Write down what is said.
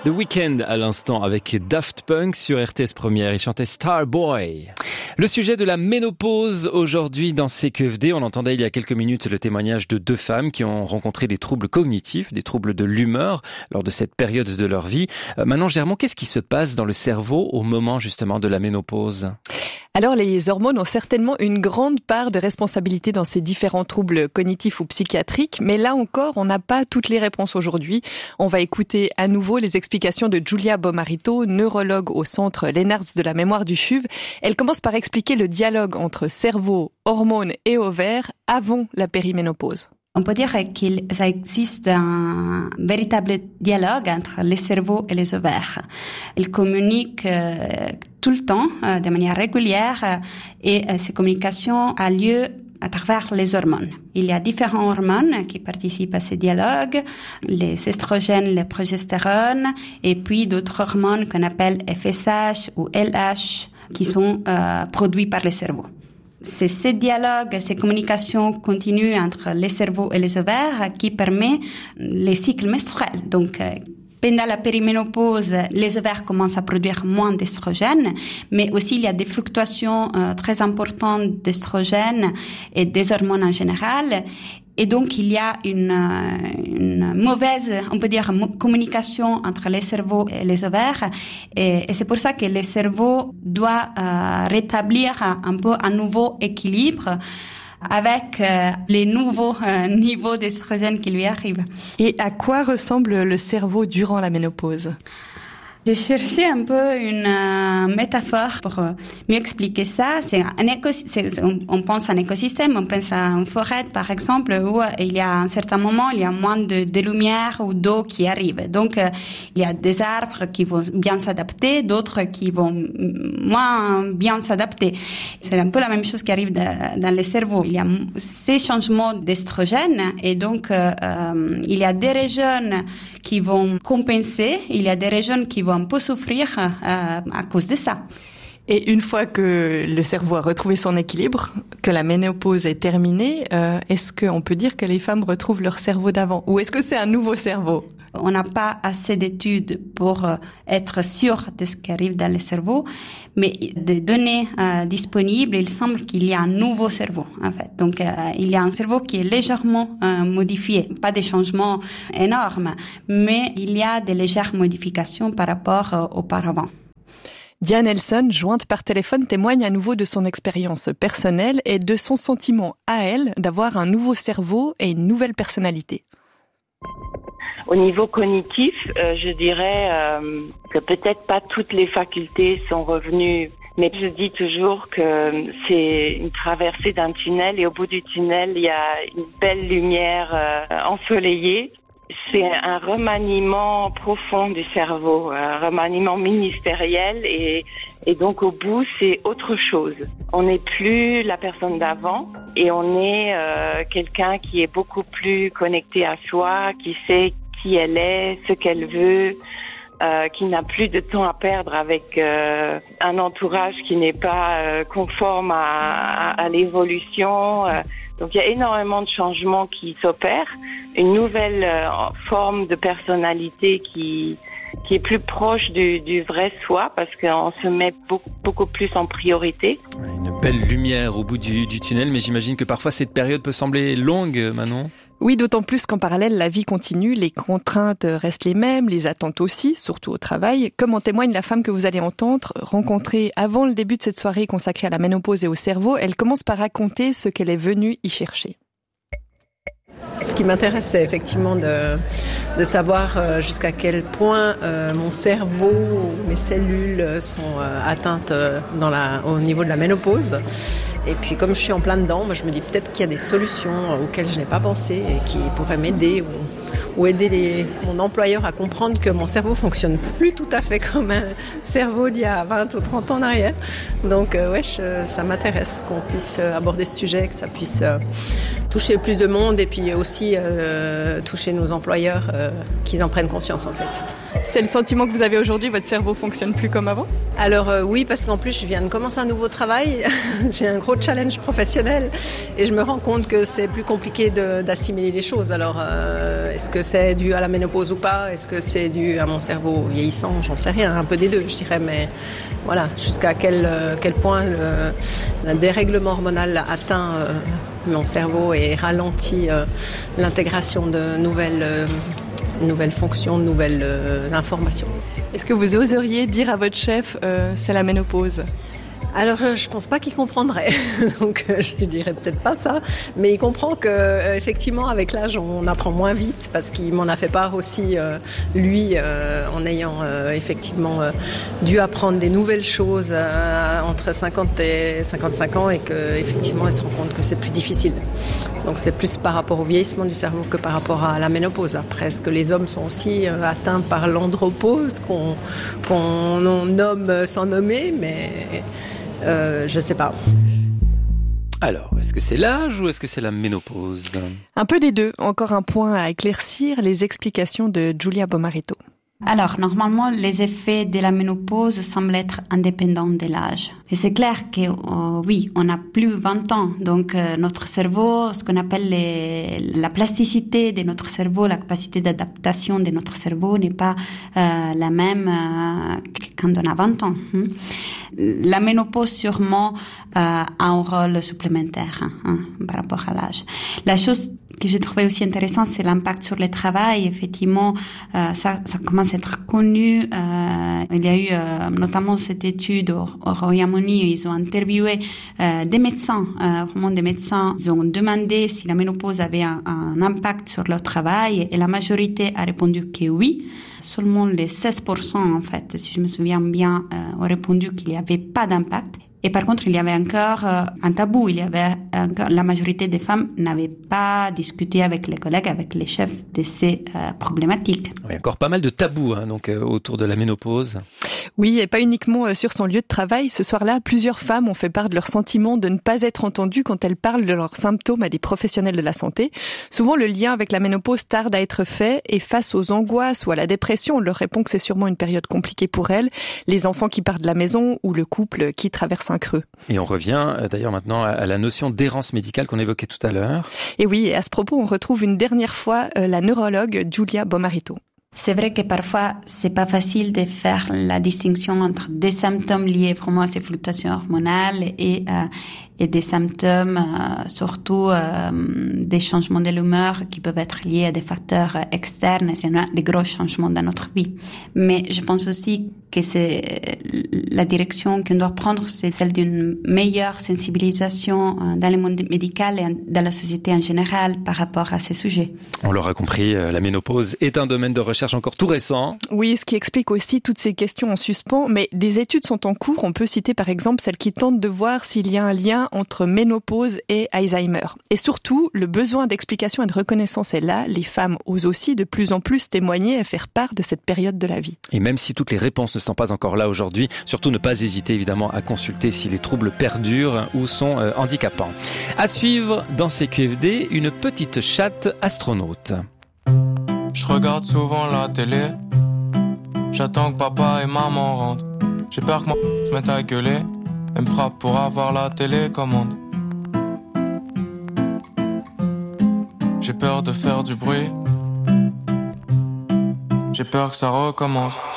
The Weeknd à l'instant avec Daft Punk sur RTS Première. Il chantait Starboy. Le sujet de la ménopause aujourd'hui dans CQFD. On entendait il y a quelques minutes le témoignage de 2 femmes qui ont rencontré des troubles cognitifs, des troubles de l'humeur lors de cette période de leur vie. Manon Germont, qu'est-ce qui se passe dans le cerveau au moment justement de la ménopause ? Alors, les hormones ont certainement une grande part de responsabilité dans ces différents troubles cognitifs ou psychiatriques, mais là encore, on n'a pas toutes les réponses aujourd'hui. On va écouter à nouveau les explications de Giulia Bomarito, neurologue au centre Lennartz de la mémoire du CHUV. Elle commence par expliquer le dialogue entre cerveau, hormones et ovaires avant la périménopause. On peut dire qu'il existe un véritable dialogue entre les cerveaux et les ovaires. Ils communiquent tout le temps, de manière régulière, et ces communications ont lieu à travers les hormones. Il y a différentes hormones qui participent à ces dialogues, les estrogènes, les progestérone, et puis d'autres hormones qu'on appelle FSH ou LH, qui sont produits par le cerveau. C'est ces dialogues, ces communications continues entre les cerveaux et les ovaires qui permet les cycles menstruels. Donc, pendant la périménopause, les ovaires commencent à produire moins d'estrogènes, mais aussi il y a des fluctuations très importantes d'estrogènes et des hormones en général. Et donc, il y a une mauvaise, on peut dire, communication entre les cerveaux et les ovaires. Et c'est pour ça que le cerveau doit rétablir un peu un nouveau équilibre avec les nouveaux niveaux d'estrogène qui lui arrivent. Et à quoi ressemble le cerveau durant la ménopause ? J'ai cherché un peu une métaphore pour mieux expliquer ça. On pense à un écosystème, on pense à une forêt, par exemple, où il y a un certain moment, il y a moins de lumière ou d'eau qui arrive. Donc, il y a des arbres qui vont bien s'adapter, d'autres qui vont moins bien s'adapter. C'est un peu la même chose qui arrive dans le cerveau. Il y a ces changements d'estrogène et donc, il y a des régions qui vont compenser, il y a des régions qui vont un peu souffrir à cause de ça. Et une fois que le cerveau a retrouvé son équilibre, que la ménopause est terminée, est-ce qu'on peut dire que les femmes retrouvent leur cerveau d'avant ? Ou est-ce que c'est un nouveau cerveau ? On n'a pas assez d'études pour être sûr de ce qui arrive dans le cerveau, mais des données disponibles, il semble qu'il y a un nouveau cerveau, en fait. Donc, il y a un cerveau qui est légèrement modifié. Pas des changements énormes, mais il y a des légères modifications par rapport auparavant. Diane Nelson, jointe par téléphone, témoigne à nouveau de son expérience personnelle et de son sentiment à elle d'avoir un nouveau cerveau et une nouvelle personnalité. Au niveau cognitif, je dirais que peut-être pas toutes les facultés sont revenues, mais je dis toujours que c'est une traversée d'un tunnel et au bout du tunnel, il y a une belle lumière ensoleillée. C'est un remaniement profond du cerveau, un remaniement ministériel et donc au bout c'est autre chose. On n'est plus la personne d'avant et on est quelqu'un qui est beaucoup plus connecté à soi, qui sait qui elle est, ce qu'elle veut, qui n'a plus de temps à perdre avec un entourage qui n'est pas conforme à l'évolution. Donc il y a énormément de changements qui s'opèrent, une nouvelle forme de personnalité qui est plus proche du vrai soi parce qu'on se met beaucoup plus en priorité. Une belle lumière au bout du tunnel, mais j'imagine que parfois cette période peut sembler longue, Manon. Oui, d'autant plus qu'en parallèle, la vie continue, les contraintes restent les mêmes, les attentes aussi, surtout au travail. Comme en témoigne la femme que vous allez entendre, rencontrée avant le début de cette soirée consacrée à la ménopause et au cerveau, elle commence par raconter ce qu'elle est venue y chercher. Ce qui m'intéresse, c'est effectivement de savoir jusqu'à quel point mon cerveau, mes cellules sont atteintes au niveau de la ménopause. Et puis comme je suis en plein dedans, je me dis peut-être qu'il y a des solutions auxquelles je n'ai pas pensé et qui pourraient m'aider ou aider mon employeur à comprendre que mon cerveau fonctionne plus tout à fait comme un cerveau d'il y a 20 ou 30 ans en arrière. Donc ça m'intéresse qu'on puisse aborder ce sujet, que ça puisse toucher plus de monde et puis aussi toucher nos employeurs, qu'ils en prennent conscience en fait. C'est le sentiment que vous avez aujourd'hui, votre cerveau fonctionne plus comme avant ? Alors oui, parce qu'en plus je viens de commencer un nouveau travail, j'ai un gros challenge professionnel et je me rends compte que c'est plus compliqué d'assimiler les choses. Alors est-ce que c'est dû à la ménopause ou pas? Est-ce que c'est dû à mon cerveau vieillissant? J'en sais rien, un peu des deux je dirais, mais voilà, jusqu'à quel point le dérèglement hormonal atteint mon cerveau et ralentit l'intégration de nouvelles fonctions, de nouvelles informations. Est-ce que vous oseriez dire à votre chef c'est la ménopause? Alors, je pense pas qu'il comprendrait. Donc, je dirais peut-être pas ça. Mais il comprend que, effectivement, avec l'âge, on apprend moins vite parce qu'il m'en a fait part aussi, lui, en ayant effectivement dû apprendre des nouvelles choses entre 50 et 55 ans et que, effectivement, il se rend compte que c'est plus difficile. Donc, c'est plus par rapport au vieillissement du cerveau que par rapport à la ménopause. Après, est-ce que les hommes sont aussi atteints par l'andropause qu'on nomme sans nommer, mais je sais pas. Alors, est-ce que c'est l'âge ou est-ce que c'est la ménopause? Un peu des deux. Encore un point à éclaircir, les explications de Giulia Bomarito. Alors, normalement, les effets de la ménopause semblent être indépendants de l'âge. Et c'est clair que, oui, on a plus 20 ans. Donc, notre cerveau, ce qu'on appelle la plasticité de notre cerveau, la capacité d'adaptation de notre cerveau n'est pas la même quand on a 20 ans. La ménopause, sûrement, a un rôle supplémentaire par rapport à l'âge. La chose que j'ai trouvé aussi intéressant, c'est l'impact sur le travail. Effectivement, ça commence à être connu. Il y a eu notamment cette étude au Royaume-Uni, ils ont interviewé des médecins, vraiment des médecins. Ils ont demandé si la ménopause avait un impact sur leur travail et la majorité a répondu que oui. Seulement les 16%, en fait, si je me souviens bien, ont répondu qu'il n'y avait pas d'impact. Et par contre, il y avait encore un tabou. La majorité des femmes n'avaient pas discuté avec les collègues, avec les chefs de ces problématiques. Il y a encore pas mal de tabous donc autour de la ménopause. Oui, et pas uniquement sur son lieu de travail. Ce soir-là, plusieurs femmes ont fait part de leur sentiment de ne pas être entendues quand elles parlent de leurs symptômes à des professionnels de la santé. Souvent, le lien avec la ménopause tarde à être fait et face aux angoisses ou à la dépression, on leur répond que c'est sûrement une période compliquée pour elles, les enfants qui partent de la maison ou le couple qui traverse un creux. Et on revient d'ailleurs maintenant à la notion d'errance médicale qu'on évoquait tout à l'heure. Et oui, et à ce propos, on retrouve une dernière fois la neurologue Giulia Bomarito. C'est vrai que parfois, c'est pas facile de faire la distinction entre des symptômes liés vraiment à ces fluctuations hormonales et des symptômes, surtout des changements de l'humeur qui peuvent être liés à des facteurs externes et c'est des gros changements dans notre vie. Mais je pense aussi que c'est la direction qu'on doit prendre, c'est celle d'une meilleure sensibilisation dans le monde médical et dans la société en général par rapport à ces sujets. On l'aura compris, la ménopause est un domaine de recherche encore tout récent. Oui, ce qui explique aussi toutes ces questions en suspens, mais des études sont en cours. On peut citer par exemple celle qui tente de voir s'il y a un lien entre ménopause et Alzheimer. Et surtout, le besoin d'explication et de reconnaissance est là. Les femmes osent aussi de plus en plus témoigner et faire part de cette période de la vie. Et même si toutes les réponses ne sont pas encore là aujourd'hui, surtout ne pas hésiter évidemment à consulter si les troubles perdurent ou sont handicapants. À suivre dans CQFD, une petite chatte astronaute. Je regarde souvent la télé, j'attends que papa et maman rentrent. J'ai peur que mon se mette à gueuler, elle me frappe pour avoir la télécommande. J'ai peur de faire du bruit, j'ai peur que ça recommence.